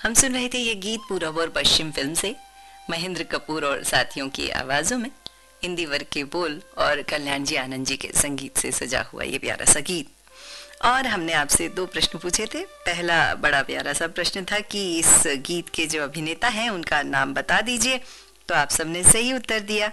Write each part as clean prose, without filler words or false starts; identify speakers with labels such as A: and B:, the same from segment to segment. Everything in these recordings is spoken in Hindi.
A: हम सुन रहे थे ये गीत पूरब और पश्चिम फिल्म से महेंद्र कपूर और साथियों की आवाजों में इंदिवर के बोल और कल्याण जी आनंद जी के संगीत से सजा हुआ ये प्यारा सा गीत। और हमने आपसे 2 प्रश्न पूछे थे। पहला बड़ा प्यारा सा प्रश्न था कि इस गीत के जो अभिनेता हैं उनका नाम बता दीजिए, तो आप सबने सही उत्तर दिया,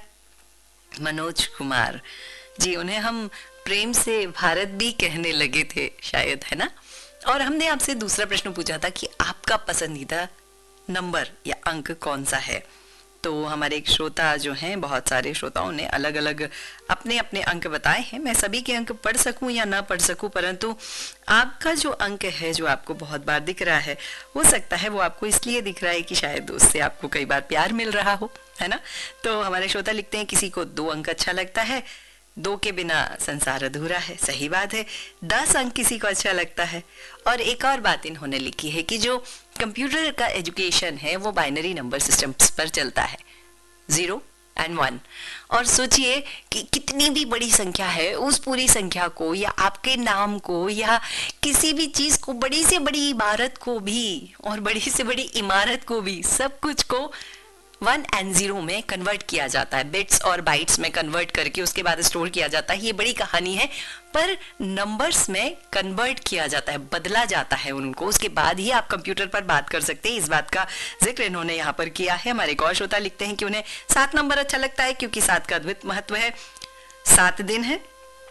A: मनोज कुमार जी। उन्हें हम प्रेम से भारत भी कहने लगे थे शायद, है ना। और हमने आपसे दूसरा प्रश्न पूछा था कि आपका पसंदीदा नंबर या अंक कौन सा है। तो हमारे एक श्रोता जो हैं, बहुत सारे श्रोताओं ने अलग अलग अपने अपने अंक बताए हैं। मैं सभी के अंक पढ़ सकूं या ना पढ़ सकूं, परंतु आपका जो अंक है जो आपको बहुत बार दिख रहा है, हो सकता है वो आपको इसलिए दिख रहा है कि शायद उससे आपको कई बार प्यार मिल रहा हो, है ना। तो हमारे श्रोता लिखते हैं किसी को 2 अंक अच्छा लगता है, 2 के बिना संसार अधूरा है। सही बात है। 10 अंक किसी को अच्छा लगता है। और एक और बात इन्होंने लिखी है कि जो कंप्यूटर का एजुकेशन है वो बाइनरी नंबर सिस्टम्स पर चलता है, 0 और 1। और सोचिए कि कितनी भी बड़ी संख्या है, उस पूरी संख्या को या आपके नाम को या किसी भी चीज को, बड़ी से बड़ी इमारत को भी और बड़ी से बड़ी इमारत को भी, सब कुछ को 1 और 0 में कन्वर्ट किया जाता है, बिट्स और बाइट्स में कन्वर्ट करके उसके बाद स्टोर किया जाता है। ये बड़ी कहानी है, पर नंबर्स में कन्वर्ट किया जाता है, बदला जाता है उनको, उसके बाद ही आप कंप्यूटर पर बात कर सकते हैं। इस बात का जिक्र इन्होंने यहाँ पर किया है। हमारे एक और श्रोता लिखते हैं कि उन्हें 7 नंबर अच्छा लगता है क्योंकि 7 का अद्भुत महत्व है। 7 दिन है,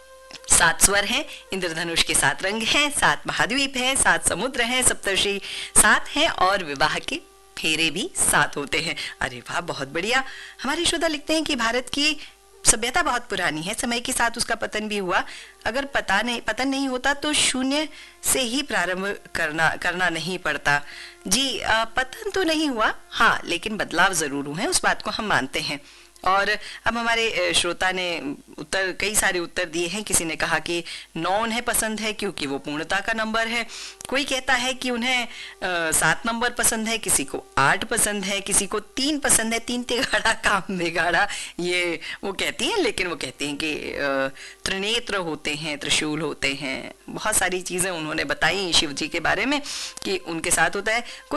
A: 7 स्वर हैं, इंद्रधनुष के 7 रंग हैं, 7 महाद्वीप हैं, 7 समुद्र हैं, सप्तर्षि 7 हैं और विवाह के फेरे भी 7 होते हैं। अरे वाह, बहुत बढ़िया। हमारे श्रोता लिखते हैं कि भारत की सभ्यता बहुत पुरानी है, समय के साथ उसका पतन भी हुआ। अगर पतन नहीं होता तो शून्य से ही प्रारंभ करना नहीं पड़ता। जी, पतन तो नहीं हुआ, हाँ, लेकिन बदलाव जरूर हुए, उस बात को हम मानते हैं। और अब हमारे श्रोता ने कई सारे उत्तर दिए हैं। किसी ने कहा कि 9 उन्हें पसंद है क्योंकि वो पूर्णता का नंबर है। कोई कहता है कि उन्हें 7 नंबर पसंद है, किसी को 8 पसंद है, किसी को 3 पसंद है। 3 तिगाड़ा काम बिगाड़ा, ये वो कहती हैं, लेकिन वो कहती हैं कि त्रिनेत्र होते हैं, त्रिशूल होते हैं, बहुत सारी चीजें उन्होंने बताई शिव जी के बारे में कि उनके साथ होता है।